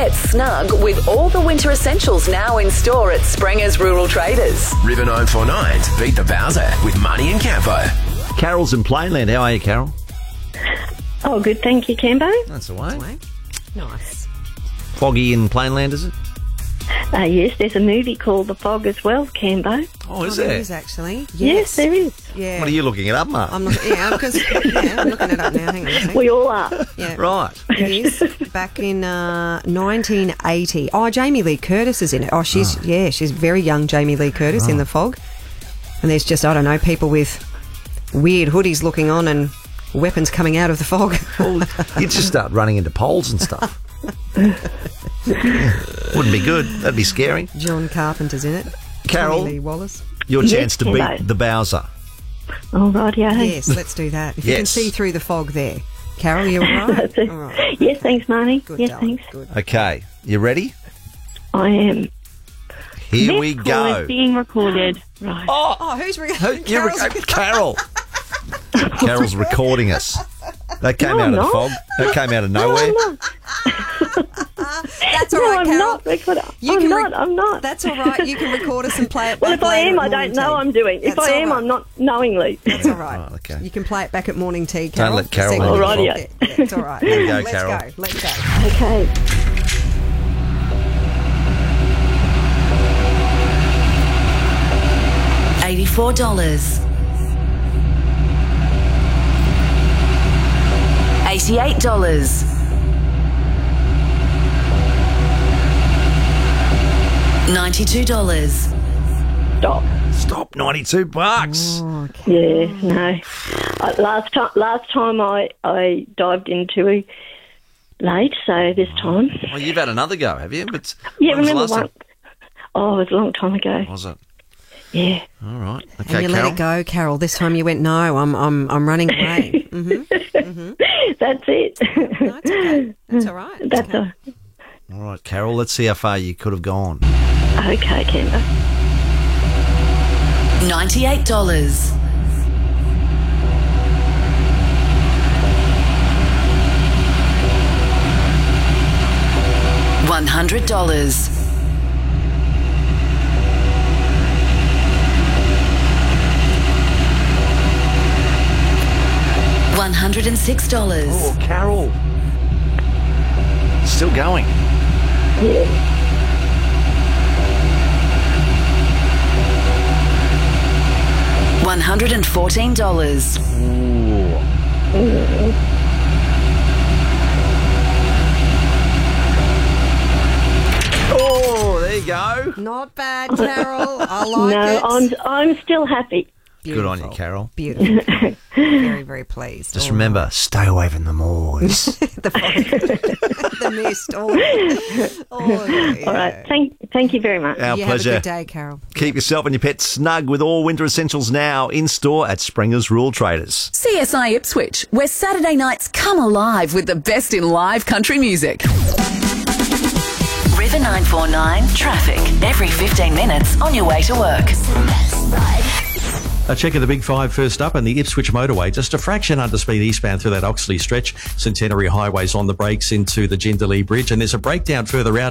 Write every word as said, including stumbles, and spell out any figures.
pets snug with all the winter essentials now in store at Springer's Rural Traders. River nine four nine Beat the Bowser with Money and Campo. Carol's in Plainland. How are you, Carol? Oh, good, thank you, Cambo. That's the way. Nice. Foggy in Plainland, is it? Uh, yes, there's a movie called The Fog as well, Cambo. Oh, is Oh, there there? is actually. Yes, Yes, there is. Yeah. What are you looking it up, Mark? I'm looking. Yeah, because yeah, I'm looking it up now. Hang on a second. We all are. Yeah. Right. It is back in uh, nineteen eighty. Oh, Jamie Lee Curtis is in it. Oh, she's yeah, she's very young. Jamie Lee Curtis in The Fog. And there's just I don't know people with weird hoodies looking on and weapons coming out of the fog. You'd just start running into poles and stuff. Wouldn't be good. That'd be scary. John Carpenter's in it. Carol, Tommy Lee Wallace. your Yes, chance to hello. beat the Bowser. All right, yeah. Yes, let's do that. If you can Yes. see through the fog there. Carol, you all right? That's it. All right. Yes, thanks, Marnie. Good, yes, darling. thanks. Good. Okay, you ready? I am. Here This we call go. is being recorded. Right. Oh, Oh, who's re- who- you're Carol's re- Carol. Carol's recording us. That came No, out I'm of the not. fog. That came out of No, nowhere. I'm not. That's all No, right, I'm Carol. not. Record- You I'm can not. re- I'm not. That's all right. You can record us and play it back Well, if I later am, at I don't morning know tea. I'm doing. If That's I all am, right. I'm not knowingly. That's all right. Right, okay. You can play it back at morning tea, Carol. let Carol The segment have it. before- Alrighty. Yeah, it's all right. Here we go, Let's Carol. go. Let's go. Okay. eighty-four dollars. eighty-eight dollars. ninety-two dollars. Stop. Stop, ninety-two bucks. Yeah, no. Uh, last time, last time I, I dived into it late, so this time. Well, you've had another go, have you? But Yeah, when was the remember last one? time? Oh, it was a long time ago. Was it? Yeah. All right. And Okay, you Carol. let it go, Carol. This time you went, no, I'm I'm I'm running away. mm-hmm. That's it. No, it's okay. That's all right. It's That's okay. a, All right, Carol. Let's see how far you could have gone. okay, Canberra. ninety-eight dollars. one hundred dollars. one hundred six dollars. Oh, Carol. Still going. Yeah. one hundred fourteen dollars. Oh, there you go. Not bad, Carol. I like No, it. I'm I'm still happy. Good on you, Carol. Beautiful. very, very pleased. Just All remember, stay away from the moors. the fog, the mist, all of it. All of it, yeah. All right. Thank thank you very much. Our You pleasure. have a good day, Carol. Keep yourself and your pets snug with all winter essentials now in store at Springer's Rural Traders. C S I Ipswich, where Saturday nights come alive with the best in live country music. River nine four nine traffic every fifteen minutes on your way to work. A check of the Big Five first up, and the Ipswich motorway, just a fraction under speed eastbound through that Oxley stretch. Centenary Highway's on the brakes into the Jindalee Bridge, and there's a breakdown further out